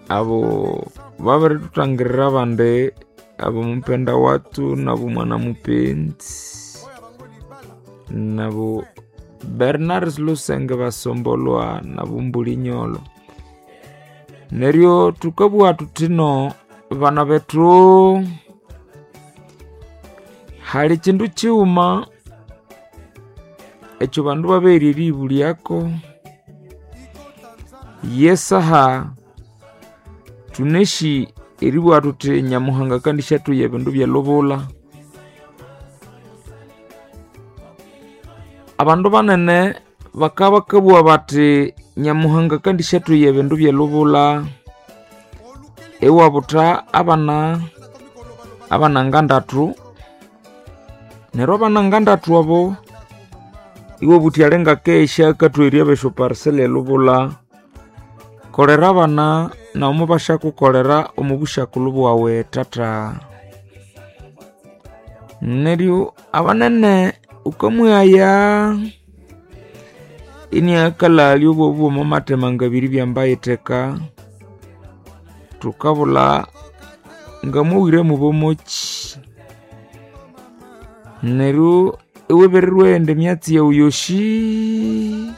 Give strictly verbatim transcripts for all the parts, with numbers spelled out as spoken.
abo babere tutangirira bande abo mpenda watu nabo mwana mupenzi nabo Bernard Lusenge basombolwa nabo Mbulinyolo neryo tukabwa tutino bana betu hali kindu kiuma echo bandu baberiri ibuli yako yesaha tuneshi eribu tute Nyamuhanga kandi shatu yebindu bya lobola abandu banene bakaba kabwa bati Nyamuhanga kandi shatu yebindu bya lobola ewa buta abana abana ngandatu nero abana ngandatu abo iwo buti alenga kesha katweria besho parcelle lobola kolera bana na umubasha kukolera umubusha kulubu wawe tata neryo abanene ukamuyaya ini akala lyubo bo mamate mangabiri byambaye teka tukabula ngamuwire mu bomochi neryo ewe berwe ende myatsi ya uyoshi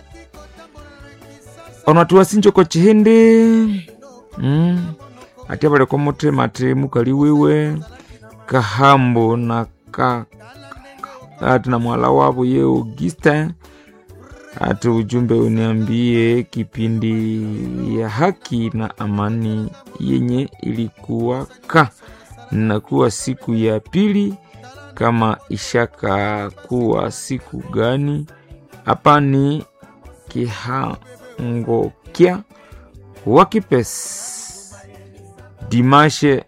ona tuwasinjo ko chihindi mm ati bale ko mutema ati mukali wewe kahambo na ka ati na mwala wabo ye Augustin ati ujumbe uniambie kipindi ya haki na amani yenye ilikuwa ka na kuwa siku ya pili kama ishaka kuwa siku gani hapa ni kihangokia wakipes dimanche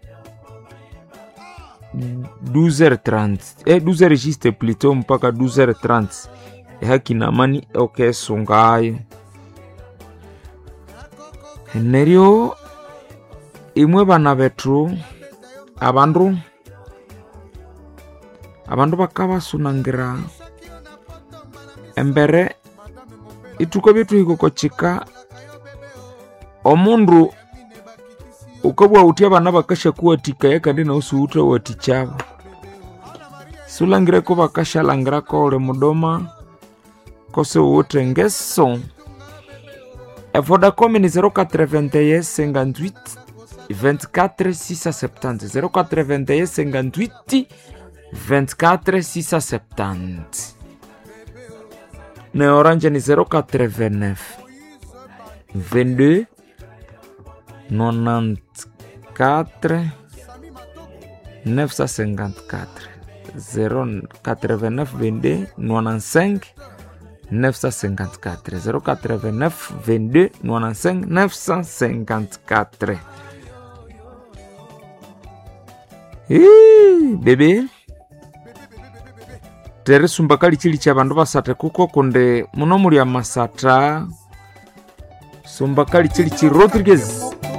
douze heures trente eh douze heures juste plutôt mpaka douze heures trente haki na amani okay sungayo neryo imwe bana betu abandu abandu bakaba sunangira embere ituko bitu hiko chika omundu ukabwa utia bana bakasha kuwa tika yaka ndina usuuta watichaba sulangira ko bakasha langira ko ole mudoma kose wote ngeso e Vodacom ni zero quatre vingt et un cinquante-huit vingt-quatre six cent soixante-dix zero quatre vingt et un cinquante-huit vingt-quatre six cent soixante-dix ne Orange ni zero quatre vingt-neuf vingt-deux quatre-vingt-quatre neuf cent cinquante-quatre zero quatre vingt-neuf vingt-deux quatre-vingt-cinq neuf cent cinquante-quatre zero quatre vingt-neuf vingt-deux quatre-vingt-cinq neuf cent cinquante-quatre. Eh bébé tere sumbakali chili cha bandu basate kuko konde muno muri amasata sumbakali chili chi Rodriguez